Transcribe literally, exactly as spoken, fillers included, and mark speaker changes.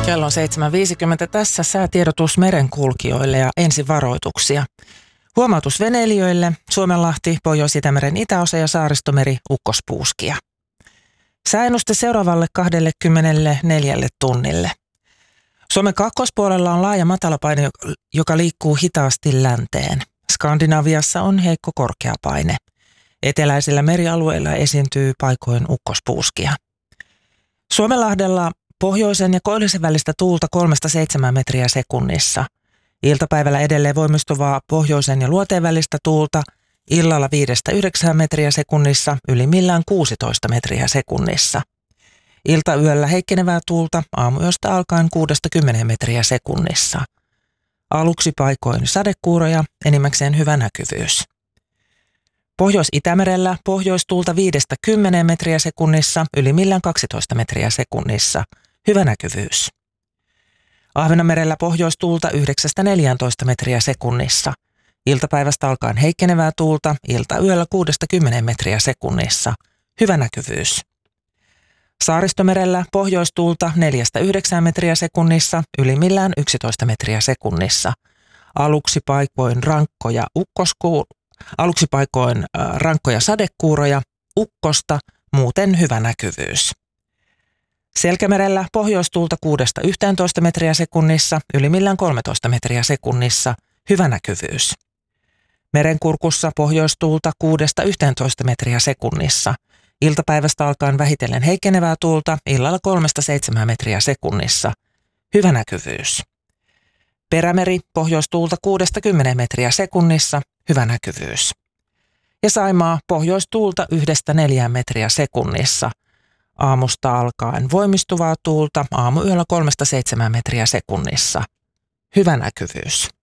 Speaker 1: Kello on seitsemän viisikymmentä. Tässä säätiedotus merenkulkijoille ja ensivaroituksia. Huomautus veneilijöille: Suomenlahti, Pohjois-Itämeren itäosa ja Saaristomeri, ukkospuuskia. Sääennuste seuraavalle kaksikymmentäneljä tunnille. Suomen kaakkoispuolella on laaja matalapaine, joka liikkuu hitaasti länteen. Skandinaviassa on heikko korkeapaine. Eteläisillä merialueilla esiintyy paikoin ukkospuuskia. Suomenlahdella pohjoisen ja koillisen välistä tuulta kolmesta seitsemään metriä sekunnissa. Iltapäivällä edelleen voimistuvaa pohjoisen ja luoteen välistä tuulta, illalla viidestä yhdeksään metriä sekunnissa, ylimmillään kuusitoista metriä sekunnissa. Iltayöllä heikkenevää tuulta, aamuyöstä alkaen kuudesta kymmeneen metriä sekunnissa. Aluksi paikoin sadekuuroja, enimmäkseen hyvä näkyvyys. Pohjois-Itämerellä pohjoistuulta viidestä kymmeneen metriä sekunnissa, ylimmillään kaksitoista metriä sekunnissa. Hyvä näkyvyys. Ahvenanmerellä pohjoistuulta yhdeksästä neljääntoista metriä sekunnissa. Iltapäivästä alkaen heikkenevää tuulta, iltayöllä kuudesta kymmeneen metriä sekunnissa. Hyvä näkyvyys. Saaristomerellä pohjoistuulta neljästä yhdeksään metriä sekunnissa, ylimmillään yksitoista metriä sekunnissa. Aluksi paikoin rankkoja ukkosku, aluksi paikoin äh, rankkoja sadekuuroja, ukkosta, muuten hyvä näkyvyys. Selkämerellä pohjoistuulta kuudesta yhteentoista metriä sekunnissa, ylimmillään kolmetoista metriä sekunnissa, hyvä näkyvyys. Merenkurkussa pohjoistuulta kuudesta yhteentoista metriä sekunnissa. Iltapäivästä alkaen vähitellen heikkenevää tuulta, illalla kolmesta seitsemään metriä sekunnissa. Hyvä näkyvyys. Perämeri pohjoistuulta kuudesta kymmeneen metriä sekunnissa. Hyvä näkyvyys. Ja Saimaa pohjoistuulta yhdestä neljään metriä sekunnissa. Aamusta alkaen voimistuvaa tuulta, aamuyöllä kolmesta seitsemään metriä sekunnissa. Hyvä näkyvyys.